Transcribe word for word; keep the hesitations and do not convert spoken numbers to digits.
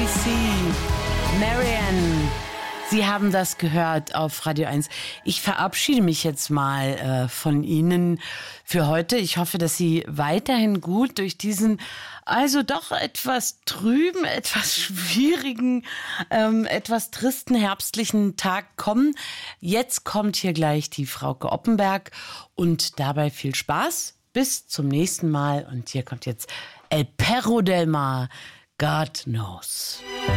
C, Marianne. Sie haben das gehört auf Radio eins. Ich verabschiede mich jetzt mal äh, von Ihnen für heute. Ich hoffe, dass Sie weiterhin gut durch diesen, also doch etwas trüben, etwas schwierigen, ähm, etwas tristen herbstlichen Tag kommen. Jetzt kommt hier gleich die Frauke Oppenberg und dabei viel Spaß. Bis zum nächsten Mal. Und hier kommt jetzt El Perro del Mar, God Knows.